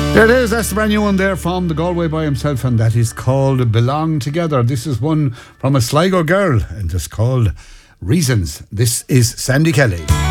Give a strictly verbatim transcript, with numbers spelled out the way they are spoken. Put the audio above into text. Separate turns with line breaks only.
There it is, that's the brand new one there from the Galway by himself, and that is called Belong Together. This is one from a Sligo girl, and it's called Reasons. This is Sandy Kelly.